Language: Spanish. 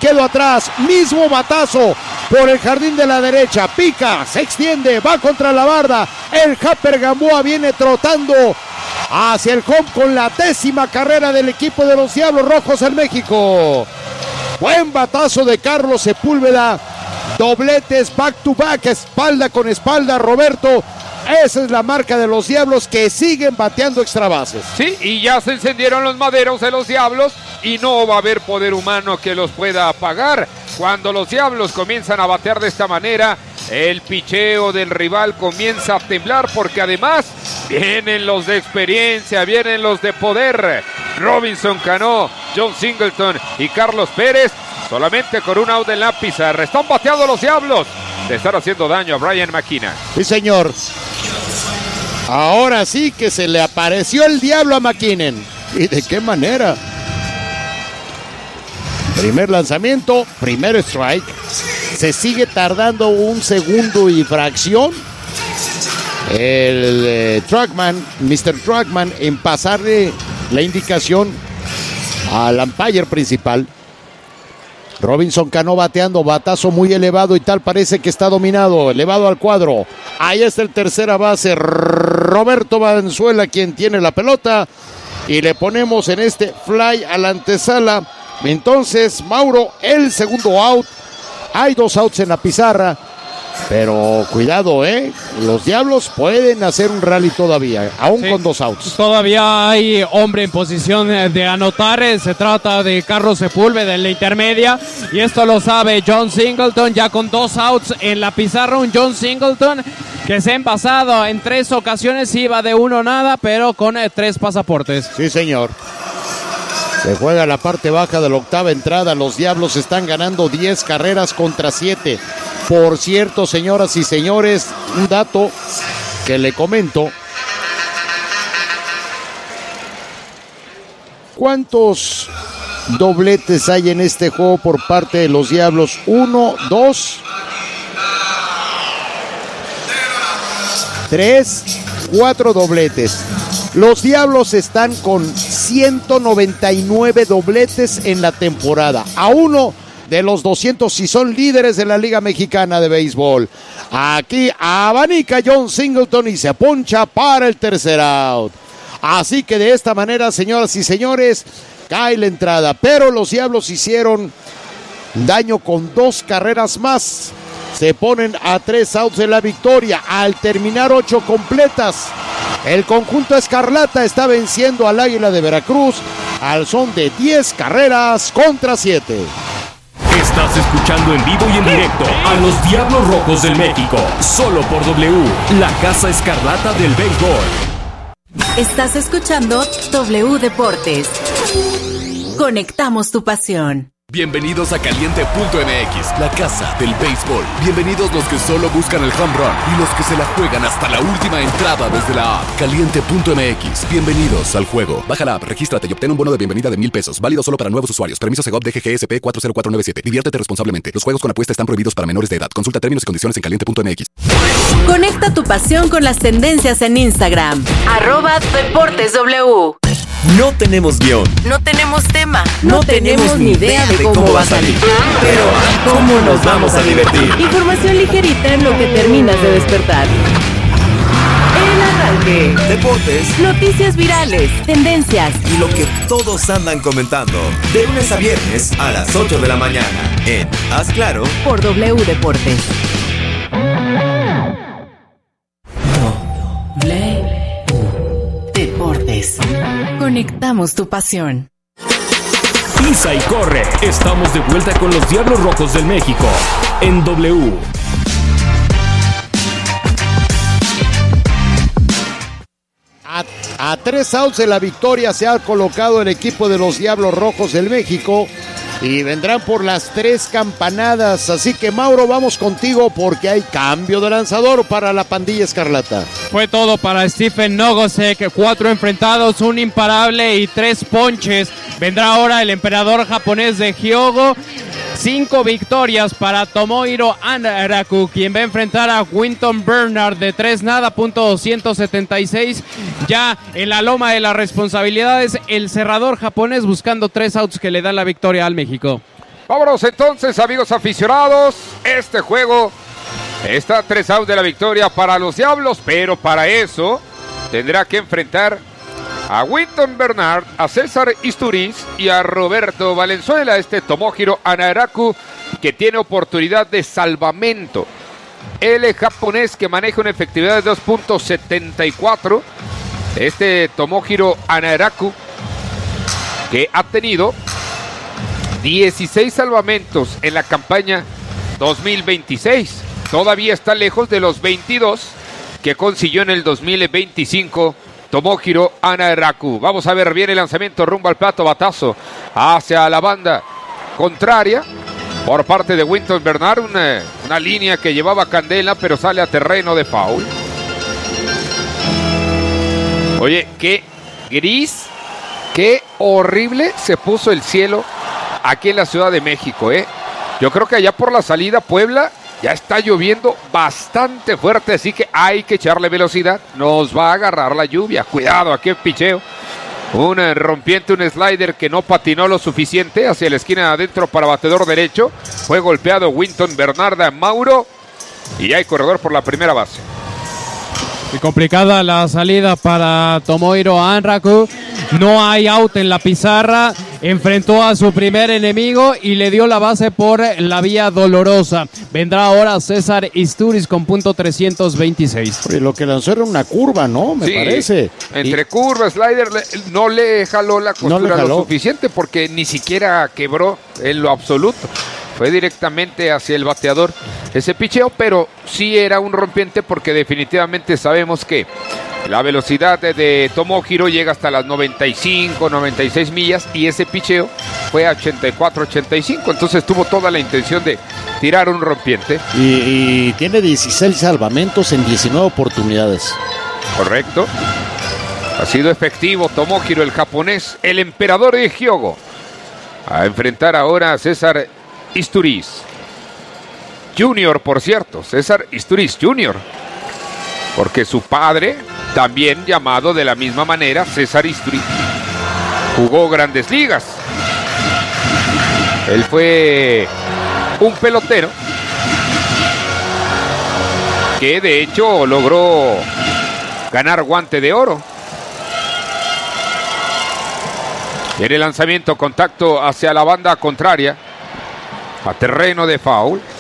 quedó atrás, mismo batazo por el jardín de la derecha, pica, se extiende, va contra la barda, el Japper Gamboa viene trotando hacia el home con la 10ª carrera del equipo de los Diablos Rojos del México. Buen batazo de Carlos Sepúlveda, dobletes back to back, espalda con espalda, Roberto. Esa es la marca de los Diablos, que siguen bateando extra bases. Sí, y ya se encendieron los maderos de los Diablos y no va a haber poder humano que los pueda apagar. Cuando los Diablos comienzan a batear de esta manera, el picheo del rival comienza a temblar, porque además vienen los de experiencia, vienen los de poder. Robinson Cano, John Singleton y Carlos Pérez, solamente con un out en la pizarra. Están bateando los Diablos de estar haciendo daño a Brian McKenna. Sí, señor. Ahora sí que se le apareció el diablo a McKinnon. ¿Y de qué manera? Primer lanzamiento, primer strike. Se sigue tardando un segundo y fracción el Mr. Truckman, en pasarle la indicación al umpire principal. Robinson Cano bateando, batazo muy elevado y tal, parece que está dominado, elevado al cuadro. Ahí está el tercera base, Roberto Valenzuela, quien tiene la pelota, y le ponemos en este fly a la antesala. Entonces, Mauro, el segundo out. Hay 2 outs en la pizarra, pero cuidado, los Diablos pueden hacer un rally todavía, aún sí, con 2 outs. Todavía hay hombre en posición de anotar. Se trata de Carlos Sepúlveda en la intermedia, y esto lo sabe John Singleton, ya con 2 outs en la pizarra. Un John Singleton que se ha envasado en 3 ocasiones, iba de 1-0, pero con 3 pasaportes. Sí, señor. Se juega la parte baja de la octava entrada. Los Diablos están ganando 10 carreras contra 7. Por cierto, señoras y señores, un dato que le comento. ¿Cuántos dobletes hay en este juego por parte de los Diablos? 1, 2, 3, 4 dobletes. Los Diablos están con 199 dobletes en la temporada, a uno de los 200 y son líderes de la Liga Mexicana de Béisbol. Aquí abanica John Singleton y se aponcha para el tercer out. Así que de esta manera, señoras y señores, cae la entrada, pero los Diablos hicieron daño con 2 carreras más. Se ponen a 3 outs de la victoria al terminar 8 completas. El conjunto escarlata está venciendo al Águila de Veracruz al son de 10 carreras contra 7. Estás escuchando en vivo y en directo a los Diablos Rojos del México, solo por W, la Casa Escarlata del béisbol. Estás escuchando W Deportes. Conectamos tu pasión. Bienvenidos a Caliente.mx, la casa del béisbol. Bienvenidos los que solo buscan el home run y los que se la juegan hasta la última entrada desde la app. Caliente.mx, bienvenidos al juego. Baja la app, regístrate y obtén un bono de bienvenida de $1,000. Válido solo para nuevos usuarios. Permiso Segov DGGSP 40497. Diviértete responsablemente. Los juegos con apuesta están prohibidos para menores de edad. Consulta términos y condiciones en Caliente.mx. Conecta tu pasión con las tendencias en Instagram. @DeportesW. No tenemos guión. No tenemos tema. No tenemos ni idea de cómo va a salir. Pero ¿cómo nos vamos a divertir? Información ligerita en lo que terminas de despertar. El arranque. Deportes. Noticias virales. Tendencias. Y lo que todos andan comentando. De lunes a viernes a las 8 de la mañana. En Haz Claro. Por W Deportes. Deportes. Conectamos tu pasión. Pisa y corre. Estamos de vuelta con los Diablos Rojos del México en W. A 3 outs de la victoria se ha colocado el equipo de los Diablos Rojos del México y vendrán por las 3 campanadas. Así que, Mauro, vamos contigo porque hay cambio de lanzador para la pandilla escarlata. Fue todo para Stephen Nogosek, 4 enfrentados, un imparable y 3 ponches. Vendrá ahora el emperador japonés de Hyogo. 5 victorias para Tomohiro Anaraku, quien va a enfrentar a Winton Bernard de 3-0, .276. Ya en la loma de las responsabilidades, el cerrador japonés buscando 3 outs que le dan la victoria al México. Vámonos entonces, amigos aficionados. Este juego está 3-out de la victoria para los Diablos, pero para eso tendrá que enfrentar a Winton Bernard, a César Isturiz y a Roberto Valenzuela. Tomohiro Anaraku, que tiene oportunidad de salvamento. El japonés, que maneja una efectividad de 2.74. Tomohiro Anaraku, que ha tenido 16 salvamentos en la campaña 2026. Todavía está lejos de los 22 que consiguió en el 2025 Tomohiro Anaraku. Vamos a ver bien el lanzamiento rumbo al plato, batazo hacia la banda contraria por parte de Winton Bernard. Una línea que llevaba candela, pero sale a terreno de foul. Oye, qué gris, qué horrible se puso el cielo aquí en la Ciudad de México, Yo creo que allá por la salida Puebla ya está lloviendo bastante fuerte, así que hay que echarle velocidad. Nos va a agarrar la lluvia. Cuidado, aquí el picheo. Un rompiente, un slider que no patinó lo suficiente hacia la esquina de adentro para bateador derecho. Fue golpeado Winton Bernard a Mauro y hay corredor por la primera base. Y complicada la salida para Tomohiro Anaraku. No hay out en la pizarra. Enfrentó a su primer enemigo y le dio la base por la vía dolorosa. Vendrá ahora César Isturiz con punto 326. Lo que lanzó era una curva, ¿no? Me parece. Entre curva, slider, no le jaló la costura lo suficiente porque ni siquiera quebró en lo absoluto. Fue directamente hacia el bateador ese picheo, pero sí era un rompiente porque definitivamente sabemos que la velocidad de Tomohiro llega hasta las 95, 96 millas y ese picheo fue a 84, 85. Entonces tuvo toda la intención de tirar un rompiente. Y tiene 16 salvamentos en 19 oportunidades. Correcto. Ha sido efectivo Tomohiro, el japonés, el emperador de Hyogo. A enfrentar ahora a César Isturiz Junior, por cierto, César Isturiz Junior, porque su padre, también llamado de la misma manera, César Isturiz, jugó grandes ligas. Él fue un pelotero que de hecho logró ganar guante de oro. En el lanzamiento, contacto hacia la banda contraria, a terreno de foul.